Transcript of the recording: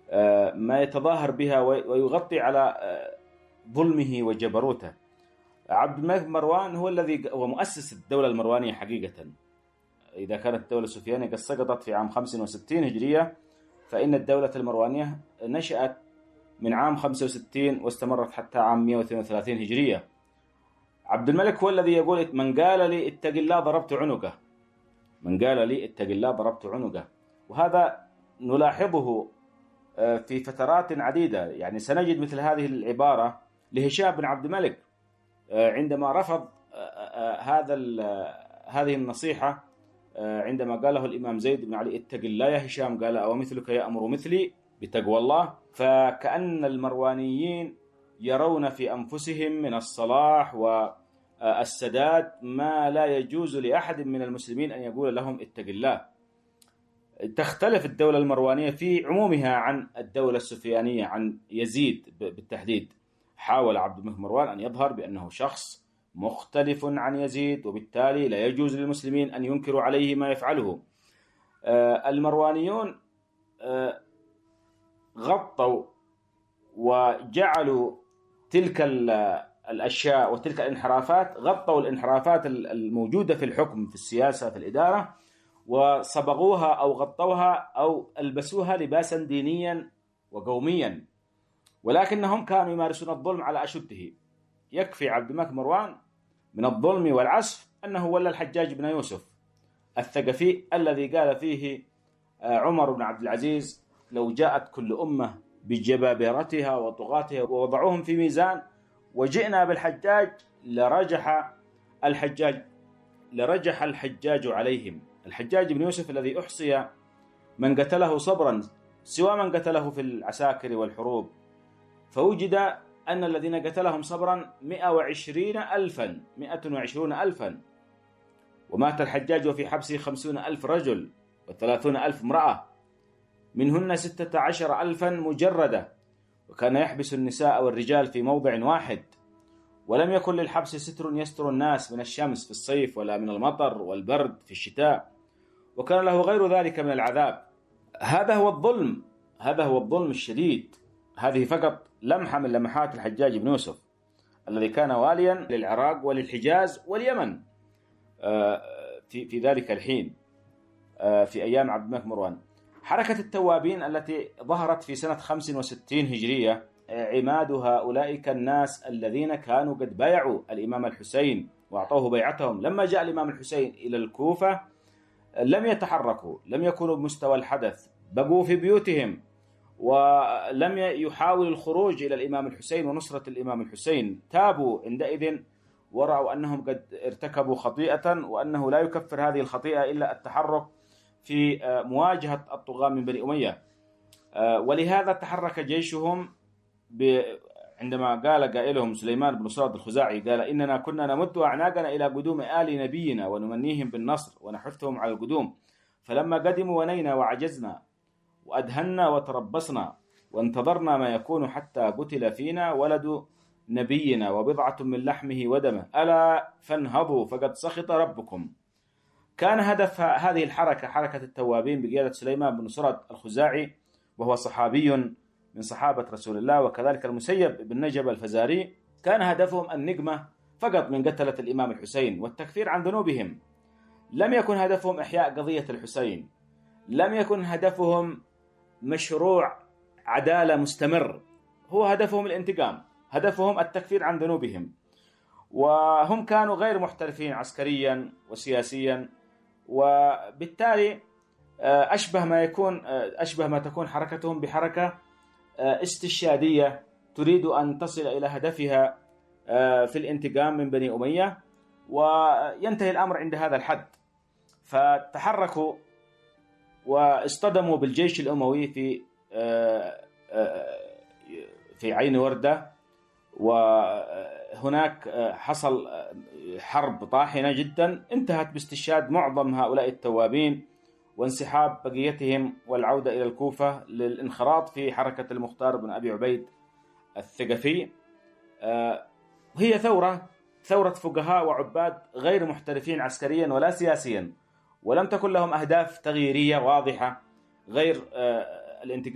ما يتظاهر بها ويغطي على ظلمه وجبروته. عبد الملك بن مروان هو الذي هو مؤسس الدولة المروانية حقيقة. إذا كانت الدولة السفيانية قد سقطت في عام 65 هجرية، فإن الدولة المروانية نشأت من عام 65 واستمرت حتى عام 132 هجرية. عبد الملك هو الذي يقول: من قال لي اتق الله ضربت عنقه، من قال لي اتق الله ضربت عنقه. وهذا نلاحظه في فترات عديدة. يعني سنجد مثل هذه العبارة لهشام بن عبد الملك عندما رفض هذه النصيحة، عندما قال له الإمام زيد بن علي اتق الله يا هشام، قال: أو مثلك يأمر مثلي بتقوى الله. فكأن المروانيين يرون في أنفسهم من الصلاح والسداد ما لا يجوز لأحد من المسلمين أن يقول لهم اتق الله. تختلف الدولة المروانية في عمومها عن الدولة السفيانية، عن يزيد بالتحديد. حاول عبد الملك مروان أن يظهر بأنه شخص مختلف عن يزيد، وبالتالي لا يجوز للمسلمين أن ينكروا عليه ما يفعله. المروانيون غطوا وجعلوا تلك الأشياء وتلك الانحرافات، غطوا الانحرافات الموجودة في الحكم، في السياسة، في الإدارة، وصبغوها أو غطوها أو ألبسوها لباسا دينيا وقوميا، ولكنهم كانوا يمارسون الظلم على أشده. يكفي عبد الملك مروان من الظلم والعسف أنه ولى الحجاج بن يوسف الثقفي الذي قال فيه عمر بن عبد العزيز: لو جاءت كل أمة بجبابرتها وطغاتها ووضعوهم في ميزان وجئنا بالحجاج لرجح الحجاج عليهم. الحجاج بن يوسف الذي أحصي من قتله صبرا سوى من قتله في العساكر والحروب، فوجد أن الذين قتلهم صبرا 120,000، ومات الحجاج وفي حبسه 50,000 رجل و30,000 امرأة، منهن 16,000 مجردة، وكان يحبس النساء والرجال في موضع واحد، ولم يكن للحبس ستر يستر الناس من الشمس في الصيف ولا من المطر والبرد في الشتاء، وكان له غير ذلك من العذاب. هذا هو الظلم الشديد. هذه فقط لمحة من لمحات الحجاج بن يوسف الذي كان واليا للعراق وللحجاز واليمن في ذلك الحين، في أيام عبد الملك مروان. حركة التوابين التي ظهرت في سنة 65 هجرية عماد أولئك الناس الذين كانوا قد بايعوا الإمام الحسين وأعطوه بيعتهم. لما جاء الإمام الحسين إلى الكوفة لم يتحركوا، لم يكونوا بمستوى الحدث، بقوا في بيوتهم ولم يحاولوا الخروج إلى الإمام الحسين ونصرة الإمام الحسين. تابوا عندئذ ورأوا أنهم قد ارتكبوا خطيئة، وأنه لا يكفر هذه الخطيئة إلا التحرك في مواجهة الطغاة من بني أمية. ولهذا تحرك جيشهم عندما قال قائلهم سليمان بن صاد الخزاعي، قال: إننا كنا نمد أعناقنا إلى قدوم آل نبينا ونمنيهم بالنصر ونحثهم على القدوم، فلما قدموا ونينا وعجزنا وأدهنا وتربصنا وانتظرنا ما يكون حتى قتل فينا ولد نبينا وبضعة من لحمه ودمه، ألا فانهضوا فقد سخط ربكم. كان هدف هذه الحركة، حركة التوابين بقيادة سليمان بن صرد الخزاعي، وهو صحابي من صحابة رسول الله، وكذلك المسيب بن نجب الفزاري، كان هدفهم النقمة فقط من قتلة الإمام الحسين والتكفير عن ذنوبهم. لم يكن هدفهم إحياء قضية الحسين، لم يكن هدفهم مشروع عدالة مستمر، هو هدفهم الانتقام، هدفهم التكفير عن ذنوبهم. وهم كانوا غير محترفين عسكريا وسياسيا، وبالتالي أشبه ما تكون حركتهم بحركة استشهادية تريد أن تصل إلى هدفها في الانتقام من بني أمية، وينتهي الأمر عند هذا الحد. فتحركوا واصطدموا بالجيش الأموي في عين وردة، وهناك حصل حرب طاحنة جدا انتهت باستشهاد معظم هؤلاء التوابين وانسحاب بقيتهم والعودة إلى الكوفة للانخراط في حركة المختار بن أبي عبيد الثقفي. هي ثورة فقهاء وعباد غير محترفين عسكريا ولا سياسيا، ولم تكن لهم أهداف تغييرية واضحة غير الانتقام